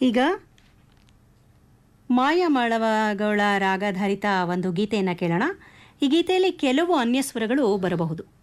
ಈಗ ಮಾಯಾ ಮಾಳವಗಳ ರಾಗಾಧಾರಿತ ಒಂದು ಗೀತೆಯನ್ನು ಕೇಳೋಣ. ಈ ಗೀತೆಯಲ್ಲಿ ಕೆಲವು ಅನ್ಯಸ್ವರಗಳು ಬರಬಹುದು.